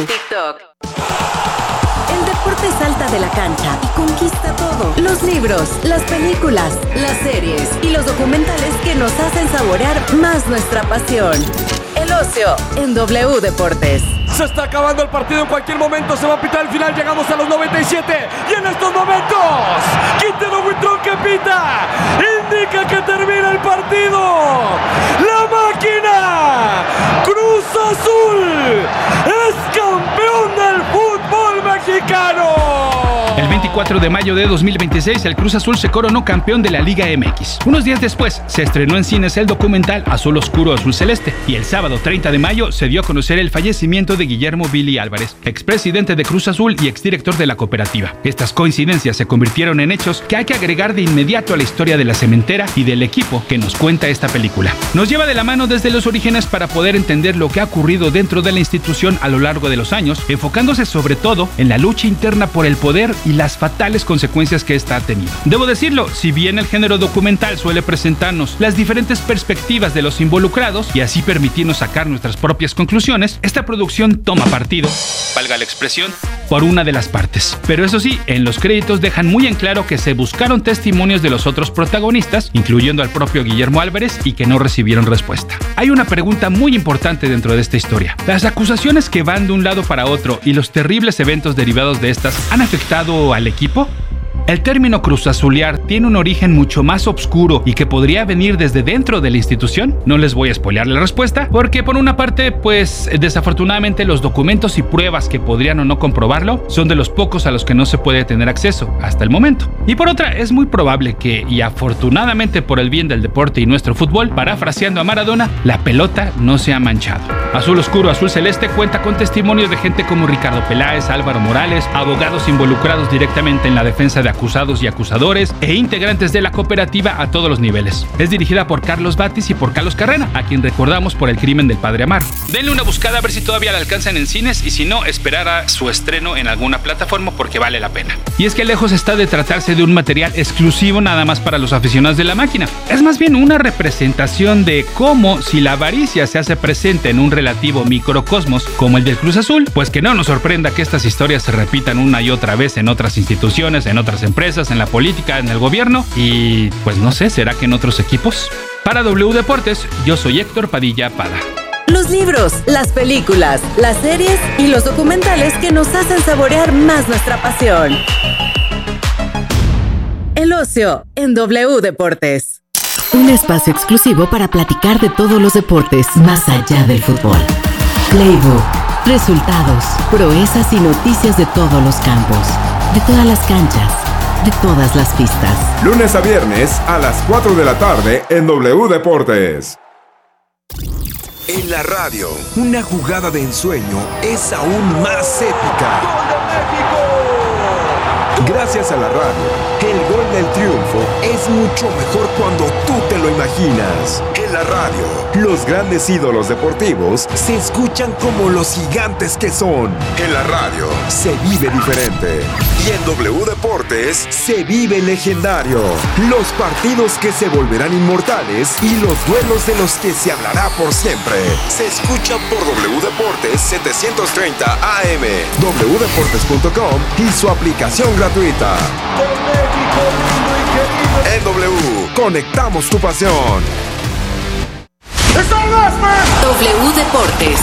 TikTok. El deporte salta de la cancha y conquista todo. Los libros, las películas, las series y los documentales que nos hacen saborear más nuestra pasión. El ocio en W Deportes. Se está acabando el partido, en cualquier momento se va a pitar el final, llegamos a los 97 y en estos momentos Quintero Huitrón que pita indica que termina el partido. La máquina Cruz Azul es campeón del fútbol mexicano. El 24 de mayo de 2026, el Cruz Azul se coronó campeón de la Liga MX. Unos días después, se estrenó en cines el documental Azul Oscuro, Azul Celeste. Y el sábado 30 de mayo se dio a conocer el fallecimiento de Guillermo Billy Álvarez, expresidente de Cruz Azul y exdirector de la cooperativa. Estas coincidencias se convirtieron en hechos que hay que agregar de inmediato a la historia de la cementera y del equipo que nos cuenta esta película. Nos lleva de la mano desde los orígenes para poder entender lo que ha ocurrido dentro de la institución a lo largo de los años, enfocándose sobre todo en la lucha interna por el poder y las fatales consecuencias que esta ha tenido. Debo decirlo, si bien el género documental suele presentarnos las diferentes perspectivas de los involucrados y así permitirnos sacar nuestras propias conclusiones, esta producción toma partido, valga la expresión, por una de las partes. Pero eso sí, en los créditos dejan muy en claro que se buscaron testimonios de los otros protagonistas, incluyendo al propio Guillermo Álvarez, y que no recibieron respuesta. Hay una pregunta muy importante dentro de esta historia. ¿Las acusaciones que van de un lado para otro y los terribles eventos derivados de estas han afectado al equipo? El término cruzazulear tiene un origen mucho más oscuro y que podría venir desde dentro de la institución. No les voy a spoilear la respuesta, porque por una parte, pues desafortunadamente los documentos y pruebas que podrían o no comprobarlo son de los pocos a los que no se puede tener acceso hasta el momento. Y por otra, es muy probable que, y afortunadamente por el bien del deporte y nuestro fútbol, parafraseando a Maradona, la pelota no se ha manchado. Azul Oscuro, Azul Celeste cuenta con testimonios de gente como Ricardo Peláez, Álvaro Morales, abogados involucrados directamente en la defensa de acusados y acusadores e integrantes de la cooperativa a todos los niveles. Es dirigida por Carlos Batis y por Carlos Carrera, a quien recordamos por El crimen del padre Amaro. Denle una buscada a ver si todavía la alcanzan en cines y si no, esperar a su estreno en alguna plataforma porque vale la pena. Y es que lejos está de tratarse de un material exclusivo nada más para los aficionados de la máquina. Es más bien una representación de cómo, si la avaricia se hace presente en un relativo microcosmos como el del Cruz Azul, pues que no nos sorprenda que estas historias se repitan una y otra vez en otras instituciones, en otras empresas, en la política, en el gobierno y pues no sé, ¿será que en otros equipos? Para W Deportes, yo soy Héctor Padilla Pada. Los libros, las películas, las series y los documentales que nos hacen saborear más nuestra pasión. El ocio en W Deportes. Un espacio exclusivo para platicar de todos los deportes más allá del fútbol. Playbook, resultados, proezas y noticias de todos los campos, de todas las canchas, de todas las pistas. Lunes a viernes a las 4 de la tarde en W Deportes. En la radio, una jugada de ensueño es aún más épica. ¡Gol de México! Gracias a la radio, el gol del triunfo es mucho mejor cuando tú te lo imaginas. En la radio, los grandes ídolos deportivos se escuchan como los gigantes que son. En la radio, se vive diferente. Y en W Deportes, se vive legendario. Los partidos que se volverán inmortales y los duelos de los que se hablará por siempre. Se escucha por W Deportes 730 AM, wdeportes.com y su aplicación gratuita. Por México lindo y querido. En W, conectamos tu pasión. W Deportes.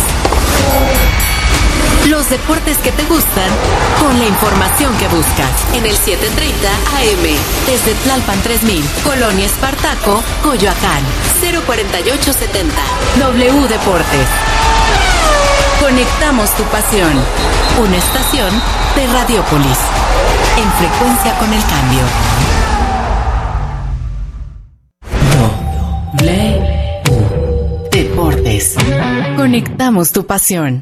Los deportes que te gustan con la información que buscas. En el 730 AM, desde Tlalpan 3000, Colonia Espartaco, Coyoacán, 04870. W Deportes. Conectamos tu pasión. Una estación de Radiópolis. En frecuencia con el cambio. W Deportes. Conectamos tu pasión.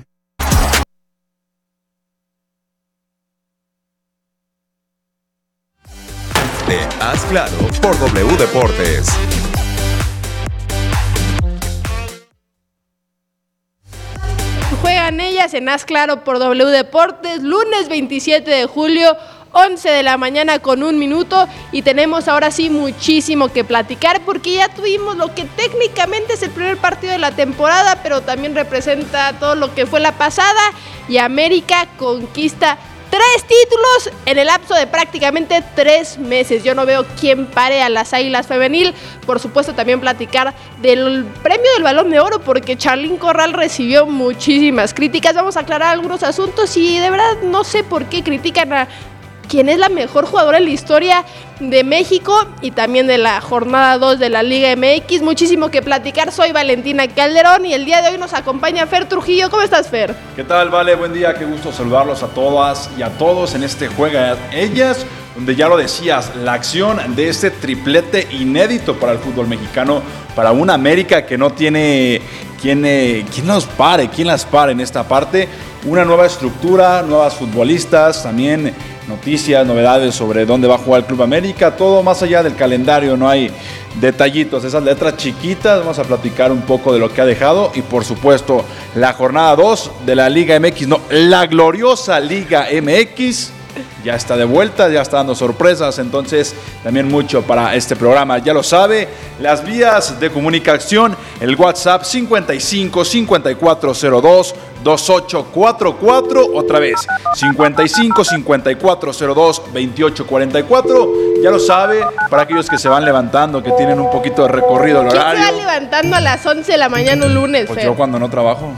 Haz Claro por W Deportes. Juegan ellas en Haz Claro por W Deportes, lunes 27 de julio, 11 de la mañana con 1 minuto y tenemos ahora sí muchísimo que platicar porque ya tuvimos lo que técnicamente es el primer partido de la temporada, pero también representa todo lo que fue la pasada y América conquista 3 títulos en el lapso de prácticamente 3 meses. Yo no veo quién pare a las Águilas Femenil. Por supuesto también platicar del premio del Balón de Oro porque Charlín Corral recibió muchísimas críticas. Vamos a aclarar algunos asuntos y de verdad no sé por qué critican a quien es la mejor jugadora en la historia de México y también de la jornada 2 de la Liga MX. Muchísimo que platicar. Soy Valentina Calderón y el día de hoy nos acompaña Fer Trujillo. ¿Cómo estás, Fer? ¿Qué tal, Vale? Buen día, qué gusto saludarlos a todas y a todos en este Juega Ellas, donde ya lo decías, la acción de este triplete inédito para el fútbol mexicano, para una América que no tiene quién las pare en esta parte. Una nueva estructura, nuevas futbolistas, también noticias, novedades sobre dónde va a jugar el Club América, todo más allá del calendario, no hay detallitos, esas letras chiquitas, vamos a platicar un poco de lo que ha dejado y por supuesto la jornada 2 de la Liga MX, la gloriosa Liga MX, ya está de vuelta, ya está dando sorpresas, entonces también mucho para este programa, ya lo sabe, las vías de comunicación, el WhatsApp 55 5402 2844, otra vez 55 5402 2844, ya lo sabe, para aquellos que se van levantando, que tienen un poquito de recorrido el horario. ¿Quién se va levantando a las 11 de la mañana un lunes, Pues Fer? yo cuando no trabajo.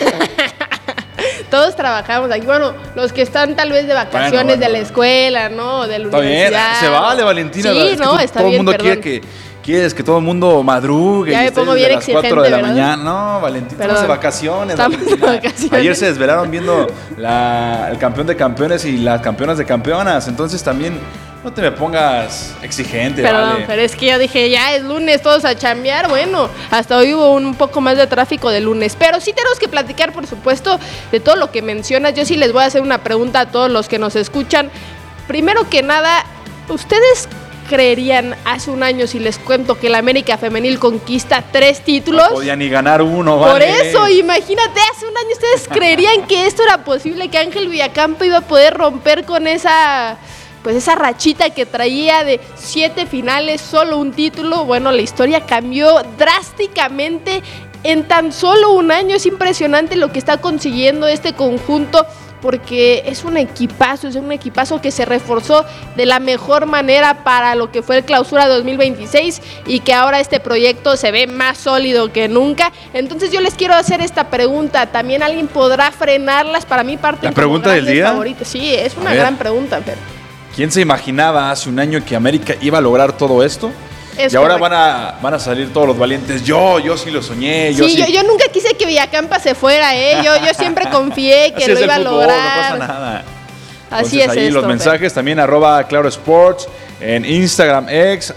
Todos trabajamos aquí, bueno, los que están tal vez de vacaciones de la escuela, ¿no? De la universidad. Está bien, se vale, Valentina. Sí, no, está todo bien, el mundo perdón. quieres que todo el mundo madrugue Ya y me pongo estés bien desde las 4 de la exigente, mañana. No, Valentina, estamos de vacaciones. Estamos de vacaciones. Ayer se desvelaron viendo el campeón de campeones y las campeonas de campeonas, entonces también no te me pongas exigente. Perdón, vale. pero es que yo dije, ya es lunes, todos a chambear. Bueno, hasta hoy hubo un poco más de tráfico de lunes. Pero sí tenemos que platicar, por supuesto, de todo lo que mencionas. Yo sí les voy a hacer una pregunta a todos los que nos escuchan. Primero que nada, ¿ustedes creerían hace un año, si les cuento, que la América Femenil conquista 3 títulos? No podía ni ganar uno, vale. Por eso, imagínate, hace un año ¿ustedes creerían que esto era posible? Que Ángel Villacampa iba a poder romper con esa rachita que traía de 7 finales, solo un título. Bueno, la historia cambió drásticamente en tan solo un año. Es impresionante lo que está consiguiendo este conjunto, porque es un equipazo que se reforzó de la mejor manera para lo que fue el Clausura 2026 y que ahora este proyecto se ve más sólido que nunca. Entonces yo les quiero hacer esta pregunta, ¿también alguien podrá frenarlas? Para mí parte ¿La pregunta del día? Favoritas. Sí, es una gran pregunta, Fer. ¿Quién se imaginaba hace un año que América iba a lograr todo esto? Es y ahora correcto. van a salir todos los valientes. Yo sí lo soñé. Yo nunca quise que Villacampa se fuera, Yo siempre confié que así lo es iba a el fútbol, lograr. No pasa nada. Así Entonces, es ahí esto, los mensajes también @Claro Sports, en Instagram X,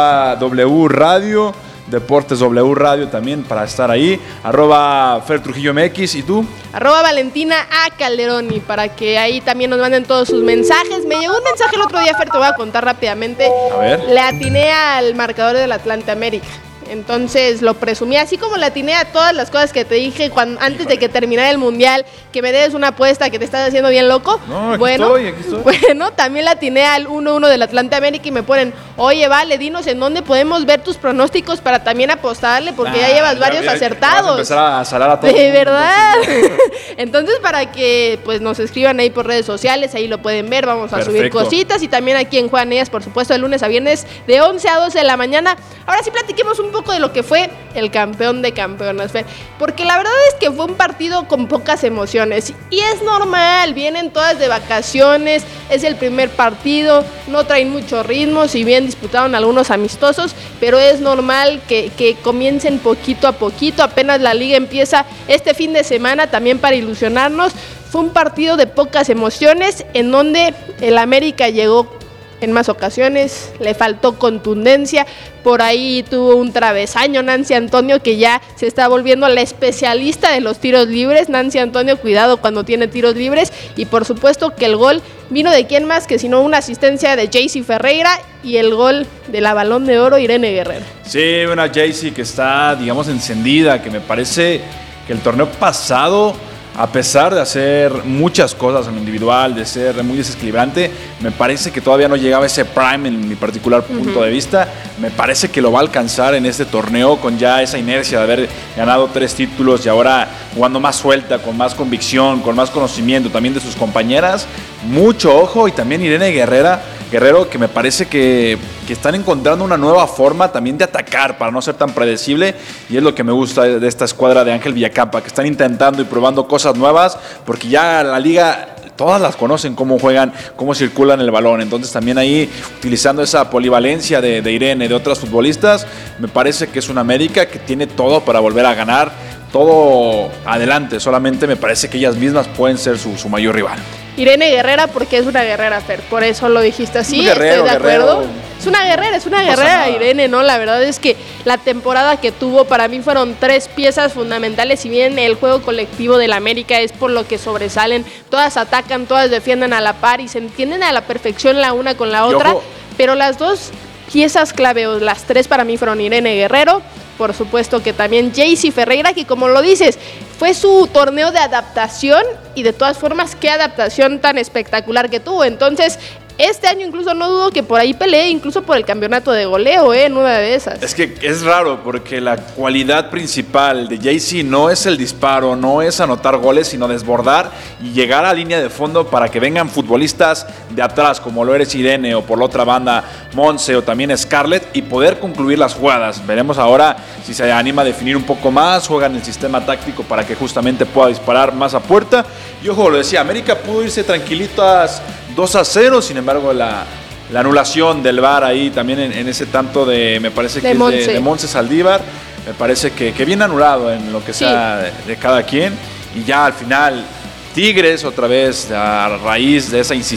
@W Radio, Deportes W Radio también para estar ahí, @Fer Trujillo MX. ¿Y tú? @Valentina A. Calderoni, para que ahí también nos manden todos sus mensajes. Me llegó un mensaje el otro día, Fer, te voy a contar rápidamente. A ver. Le atiné al marcador del Atlante América. Entonces lo presumí, así como le atiné a todas las cosas que te dije antes de que terminara el Mundial, que me des una apuesta que te estás haciendo bien loco. No, aquí estoy. Bueno, también le atiné al 1-1 del Atlante América y me ponen, oye, Vale, dinos en dónde podemos ver tus pronósticos para también apostarle, porque ya llevas varios acertados. Vas a empezar a salar a todos. De verdad. Entonces, para que pues nos escriban ahí por redes sociales, ahí lo pueden ver, vamos a subir cositas y también aquí en Juan Ellas, por supuesto, de lunes a viernes de 11 a 12 de la mañana. Ahora sí platiquemos un poco de lo que fue el campeón de campeonas, Fer, porque la verdad es que fue un partido con pocas emociones y es normal, vienen todas de vacaciones, es el primer partido, no traen mucho ritmo, si bien disputaron algunos amistosos, pero es normal que comiencen poquito a poquito, apenas la liga empieza este fin de semana también para ilusionarnos. Fue un partido de pocas emociones en donde el América llegó en más ocasiones, le faltó contundencia, por ahí tuvo un travesaño Nancy Antonio, que ya se está volviendo la especialista de los tiros libres. Nancy Antonio, cuidado cuando tiene tiros libres, y por supuesto que el gol vino de quién más que sino una asistencia de Jaycee Ferreira y el gol de la Balón de Oro Irene Guerrero. Sí, una Jaycee que está, digamos, encendida, que me parece que el torneo pasado a pesar de hacer muchas cosas en lo individual, de ser muy desequilibrante, me parece que todavía no llegaba a ese prime en mi particular punto de vista. Me parece que lo va a alcanzar en este torneo con ya esa inercia de haber ganado 3 títulos y ahora jugando más suelta, con más convicción, con más conocimiento también de sus compañeras. Mucho ojo, y también Irene Guerrero, que me parece que están encontrando una nueva forma también de atacar para no ser tan predecible, y es lo que me gusta de esta escuadra de Ángel Villacampa, que están intentando y probando cosas nuevas, porque ya la liga todas las conocen, cómo juegan, cómo circulan el balón. Entonces también ahí, utilizando esa polivalencia de Irene, de otras futbolistas, me parece que es una América que tiene todo para volver a ganar, todo adelante. Solamente me parece que ellas mismas pueden ser su mayor rival. Irene Guerrera, porque es una guerrera, Fer, por eso lo dijiste así, estoy de acuerdo. Es una guerrera Irene, ¿no? La verdad es que la temporada que tuvo, para mí fueron 3 piezas fundamentales. Si bien el juego colectivo del América es por lo que sobresalen, todas atacan, todas defienden a la par y se entienden a la perfección la una con la otra, pero las 2 piezas clave, o las 3 para mí, fueron Irene Guerrero, por supuesto que también Jaycee Ferreira, que como lo dices, fue su torneo de adaptación, y de todas formas, qué adaptación tan espectacular que tuvo. Entonces, este año incluso no dudo que por ahí pelee incluso por el campeonato de goleo, en una de esas. Es que es raro, porque la cualidad principal de Jaycee no es el disparo, no es anotar goles, sino desbordar y llegar a línea de fondo para que vengan futbolistas de atrás, como lo eres Irene, o por la otra banda Monse, o también Scarlett, y poder concluir las jugadas. Veremos ahora si se anima a definir un poco más, juegan el sistema táctico para que justamente pueda disparar más a puerta. Y ojo, lo decía, América pudo irse tranquilitas 2-0, sin embargo la anulación del VAR ahí también en ese tanto de, me parece que es de Monse Saldívar, me parece que bien anulado en lo que sea de cada quien. Y ya al final Tigres otra vez, a raíz de esa insistencia